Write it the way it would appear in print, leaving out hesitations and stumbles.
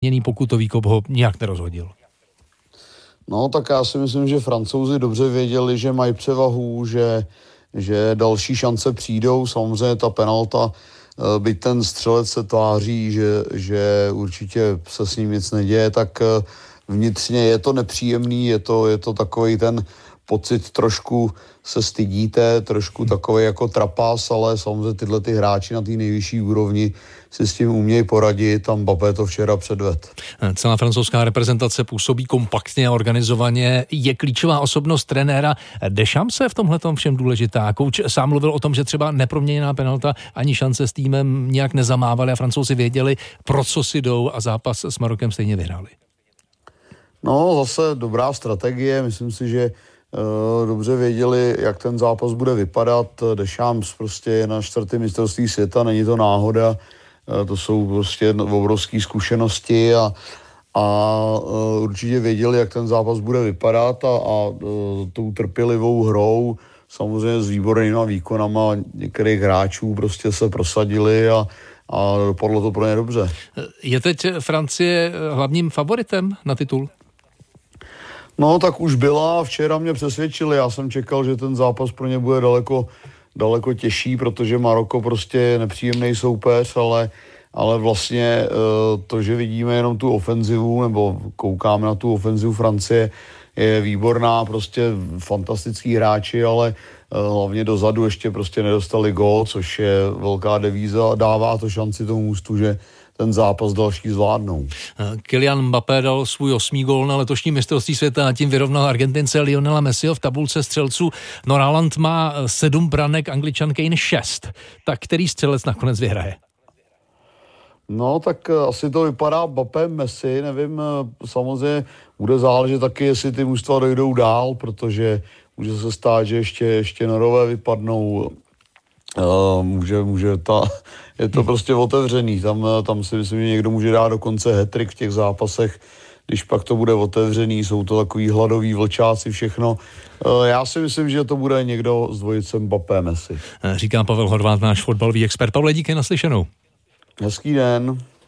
opodstatněný pokutový kop ho nijak nerozhodil. No tak já si myslím, že Francouzi dobře věděli, že mají převahu, že další šance přijdou. Samozřejmě ta penalta, byť ten střelec se tváří, že určitě se s ním nic neděje, tak vnitřně je to nepříjemný, je to takový ten pocit, trošku se stydíte, trošku takový jako trapas, ale samozřejmě tyhle ty hráči na té nejvyšší úrovni si s tím umějí poradit, tam Mbappé to včera předved. Celá francouzská reprezentace působí kompaktně a organizovaně. Je klíčová osobnost trenéra Deschamps se v tomhletom všem důležitá. Kouč sám mluvil o tom, že třeba neproměněná penalta ani šance s týmem nějak nezamávali a Francouzi věděli, pro co si jdou a zápas s Marokem stejně vyhráli. No zase dobrá strategie, myslím si, že dobře věděli, jak ten zápas bude vypadat. Deschamps prostě je na 4. mistrovství světa, není to náhoda, to jsou prostě obrovské zkušenosti a určitě věděli, jak ten zápas bude vypadat a tou trpělivou hrou, samozřejmě s výbornýma výkonama některých hráčů prostě se prosadili a dopadlo to pro ně dobře. Je teď Francie hlavním favoritem na titul? No, tak už byla, včera mě přesvědčili, já jsem čekal, že ten zápas pro ně bude daleko těžší, protože Maroko prostě je nepříjemný soupeř, ale vlastně to, že vidíme jenom tu ofenzivu, nebo koukáme na tu ofenzivu Francie, je výborná, prostě fantastický hráči, ale hlavně dozadu ještě prostě nedostali gól, což je velká devíza, dává to šanci tomu mužstvu, že ten zápas další zvládnou. Kylian Mbappé dal svůj 8. gól na letošní mistrovství světa a tím vyrovnal Argentince Lionela Messiho v tabulce střelců. No Haaland má 7 branek, Angličan Kane 6. Tak který střelec nakonec vyhraje? No tak asi to vypadá Mbappé, Messi, nevím, samozřejmě bude záležet taky, jestli ty mužstva dojdou dál, protože může se stát, že ještě Norové vypadnou. Je to prostě otevřený, tam si myslím, že někdo může dát dokonce hat-trick v těch zápasech, když pak to bude otevřený, jsou to takový hladoví vlčáci, všechno. Já si myslím, že to bude někdo s dvojicem Mbappé, Messi. Říká Pavel Horváth, náš fotbalový expert. Pavle, díky, naslyšenou. Hezký den.